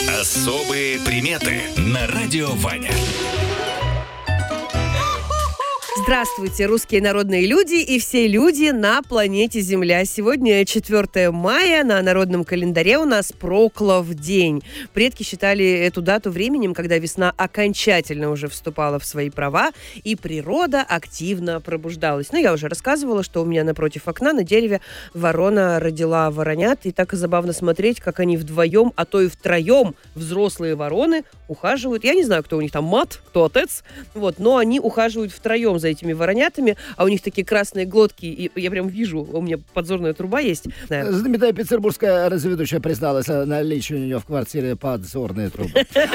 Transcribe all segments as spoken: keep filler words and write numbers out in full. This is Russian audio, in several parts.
Особые приметы на радио Ваня. Здравствуйте, русские народные люди и все люди на планете Земля. Сегодня четвёртое мая, на народном календаре у нас Проклов день. Предки считали эту дату временем, когда весна окончательно уже вступала в свои права, и природа активно пробуждалась. Ну, я уже рассказывала, что у меня напротив окна на дереве ворона родила воронят, и так и забавно смотреть, как они вдвоем, а то и втроем, взрослые вороны, ухаживают. Я не знаю, кто у них там мат, кто отец, вот, но они ухаживают втроем за этими воронятами, а у них такие красные глотки, и я прям вижу, у меня подзорная труба есть. Да. Знаменитая петербургская радиоведущая призналась о наличии у нее в квартире подзорные трубы.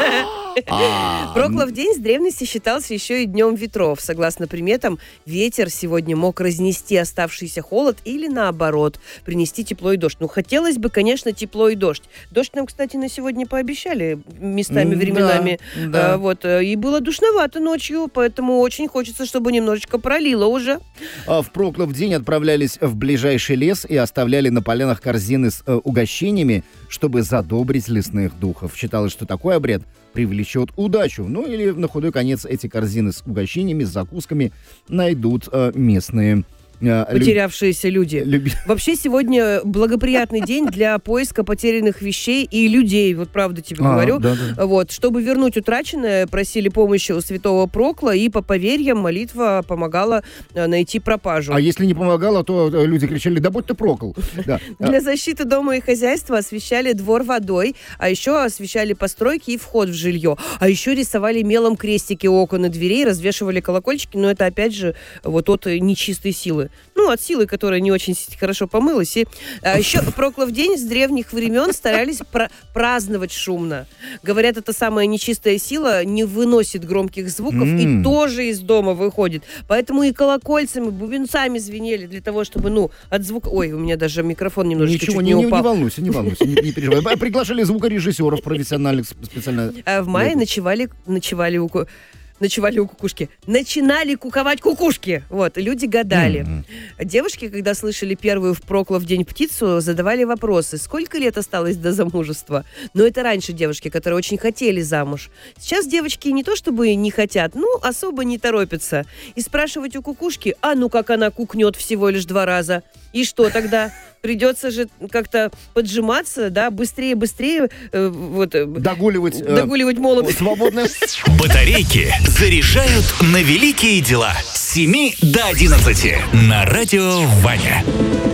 Проклов день с древности считался еще и днем ветров. Согласно приметам, ветер сегодня мог разнести оставшийся холод или, наоборот, принести тепло и дождь. Ну, хотелось бы, конечно, тепло и дождь. Дождь нам, кстати, на сегодня пообещали местами, временами. Да, да. А, вот, и было душновато ночью, поэтому очень хочется, чтобы немножечко пролило уже. В Проклов день отправлялись в ближайший лес и оставляли на полянах корзины с э, угощениями, чтобы задобрить лесных духов. Считалось, что такой обряд привлечет удачу. Ну или на худой конец эти корзины с угощениями, с закусками найдут э, местные э, потерявшиеся люб... люди. Люб... Вообще сегодня благоприятный день для поиска потерянных вещей и людей. Вот правда тебе а, говорю. Да, да. Вот, чтобы вернуть утраченное, просили помощи у святого Прокла, и по поверьям молитва помогала найти пропажу. А если не помогала, то люди кричали: да будь ты Прокл. Да. Для защиты дома и хозяйства освещали двор водой, а еще освещали постройки и вход в жилье. А еще рисовали мелом крестики у окон и дверей, развешивали колокольчики, но это опять же вот от нечистой силы. Ну, от силы, которая не очень хорошо помылась. И а еще Проклов день с древних времен старались пра- праздновать шумно. Говорят, эта самая нечистая сила не выносит громких звуков mm. и тоже из дома выходит. Поэтому и колокольцами, бубенцами звенели для того, чтобы, ну, от звука... Ой, у меня даже микрофон немножечко Ничего, чуть не, не не, упал. не волнуйся, не волнуйся, не, не переживай. Приглашали звукорежиссеров профессиональных специально. А в мае ночевали, ночевали у... Ночевали у кукушки. Начинали куковать кукушки. Вот, люди гадали. Mm-hmm. Девушки, когда слышали первую в Проклов день птицу, задавали вопросы. Сколько лет осталось до замужества? Но это раньше девушки, которые очень хотели замуж. Сейчас девочки не то чтобы не хотят, ну, особо не торопятся. И спрашивать у кукушки: а ну как она кукнет всего лишь два раза? И что тогда? Придется же как-то поджиматься, да, быстрее, быстрее э, вот, догуливать, э, догуливать молодость. Свободное. Батарейки заряжают на великие дела с семи до одиннадцати на радио Ваня.